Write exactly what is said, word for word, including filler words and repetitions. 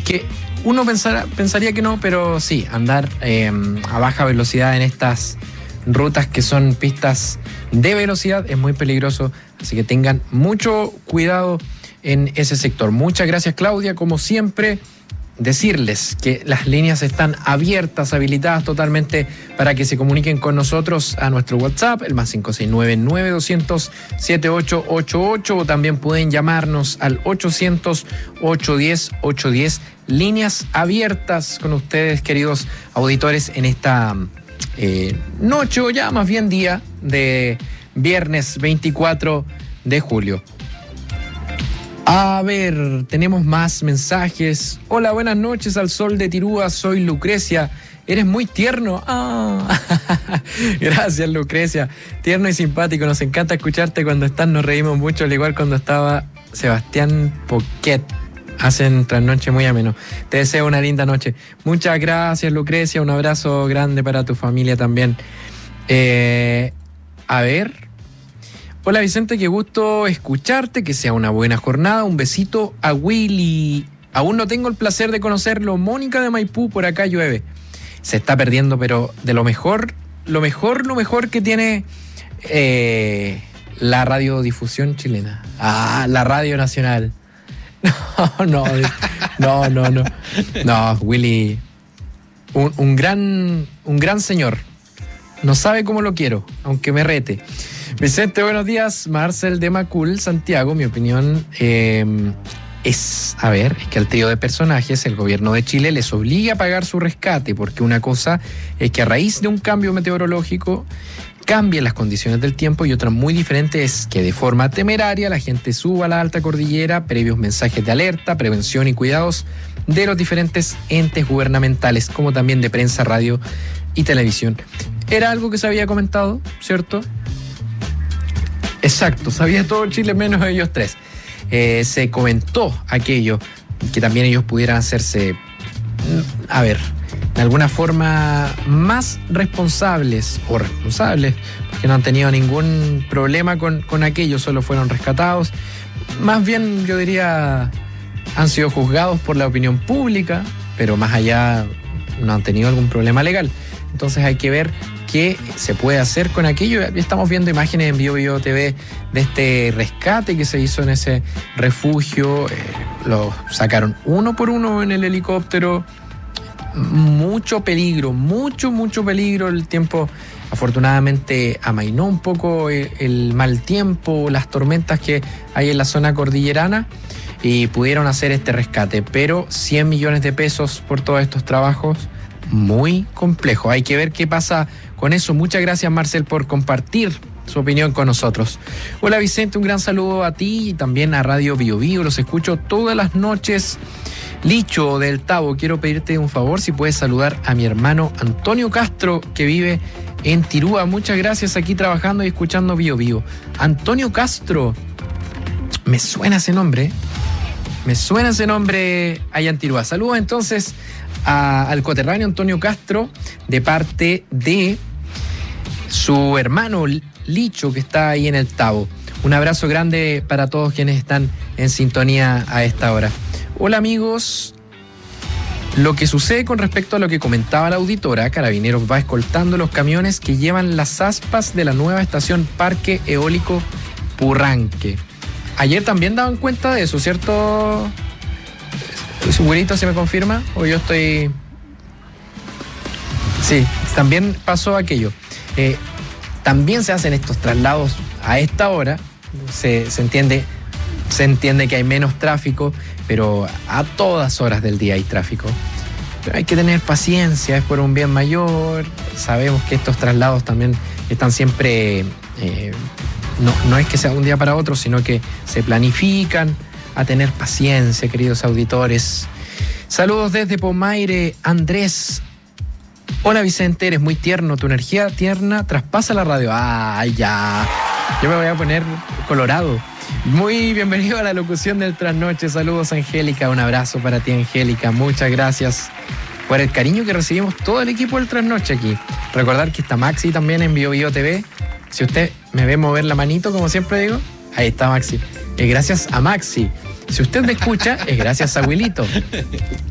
aunque uno pensara, pensaría que no, pero sí, andar eh, a baja velocidad en estas rutas que son pistas de velocidad es muy peligroso, así que tengan mucho cuidado en ese sector. Muchas gracias, Claudia, como siempre. Decirles que las líneas están abiertas, habilitadas totalmente para que se comuniquen con nosotros a nuestro WhatsApp, el más cinco seis nueve, nueve dos cero cero, siete ocho ocho ocho, o también pueden llamarnos al ochocientos, ochocientos diez, ochocientos diez. Líneas abiertas con ustedes, queridos auditores, en esta eh, noche, o ya más bien día, de viernes veinticuatro de julio. A ver, tenemos más mensajes. Hola, buenas noches al sol de Tirúa, soy Lucrecia. Eres muy tierno. Ah. Gracias, Lucrecia. Tierno y simpático. Nos encanta escucharte cuando estás. Nos reímos mucho, al igual cuando estaba Sebastián Poquet. Hacen trasnoche muy ameno. Te deseo una linda noche. Muchas gracias, Lucrecia. Un abrazo grande para tu familia también. Eh, a ver... Hola Vicente, qué gusto escucharte, que sea una buena jornada. Un besito a Willy. Aún no tengo el placer de conocerlo. Mónica de Maipú, por acá llueve. Se está perdiendo, pero de lo mejor, lo mejor, lo mejor que tiene eh, la radiodifusión chilena. Ah, la Radio Nacional. No, no, no, no, no. No, Willy, un, un gran, un gran señor. No sabe cómo lo quiero, aunque me rete. Vicente, buenos días. Marcel de Macul, Santiago. Mi opinión eh, es, a ver, es que al trío de personajes el gobierno de Chile les obliga a pagar su rescate, porque una cosa es que a raíz de un cambio meteorológico cambien las condiciones del tiempo, y otra muy diferente es que de forma temeraria la gente suba a la alta cordillera, previos mensajes de alerta, prevención y cuidados de los diferentes entes gubernamentales, como también de prensa, radio y televisión. Era algo que se había comentado, ¿cierto? Exacto, sabía todo Chile menos ellos tres. Eh, se comentó aquello, que también ellos pudieran hacerse, a ver, de alguna forma más responsables o responsables, porque no han tenido ningún problema con, con aquello, solo fueron rescatados. Más bien, yo diría, han sido juzgados por la opinión pública, pero más allá no han tenido algún problema legal. Entonces hay que ver qué se puede hacer con aquello. Estamos viendo imágenes en Bio Bio T V de este rescate que se hizo en ese refugio. Eh, lo sacaron uno por uno en el helicóptero. Mucho peligro, mucho, mucho peligro. El tiempo afortunadamente amainó un poco el, el mal tiempo, las tormentas que hay en la zona cordillerana, y pudieron hacer este rescate. Pero cien millones de pesos por todos estos trabajos, muy complejo. Hay que ver qué pasa con eso. Muchas gracias, Marcel, por compartir su opinión con nosotros. Hola Vicente, un gran saludo a ti y también a Radio Bio Bio. Los escucho todas las noches. Licho del Tabo, quiero pedirte un favor, si puedes saludar a mi hermano Antonio Castro, que vive en Tirúa. Muchas gracias, aquí trabajando y escuchando Bio Bio. Antonio Castro, me suena ese nombre, me suena ese nombre allá en Tirúa. Saludos entonces a, al coterráneo Antonio Castro, de parte de su hermano Licho, que está ahí en el Tabo. Un abrazo grande para todos quienes están en sintonía a esta hora. Hola amigos, lo que sucede con respecto a lo que comentaba la auditora, Carabineros va escoltando los camiones que llevan las aspas de la nueva estación Parque Eólico Purranque. Ayer también daban cuenta de eso, ¿cierto? ¿Su güerito se me confirma? ¿O yo estoy...? Sí, también pasó aquello. Eh, también se hacen estos traslados a esta hora, se, se entiende... Se entiende que hay menos tráfico, pero a todas horas del día hay tráfico. Pero hay que tener paciencia, es por un bien mayor. Sabemos que estos traslados también están siempre... Eh, no, no es que sea de un día para otro, sino que se planifican. A tener paciencia, queridos auditores. Saludos desde Pomaire, Andrés. Hola Vicente, eres muy tierno. Tu energía tierna traspasa la radio. ¡Ay, ya! Yo me voy a poner colorado. Muy bienvenido a la locución del Trasnoche. Saludos, Angélica. Un abrazo para ti, Angélica. Muchas gracias por el cariño que recibimos todo el equipo del Trasnoche aquí. Recordar que está Maxi también en Bio Bio T V. Si usted me ve mover la manito, como siempre digo, ahí está Maxi. Es gracias a Maxi. Si usted me escucha, es gracias a Wilito.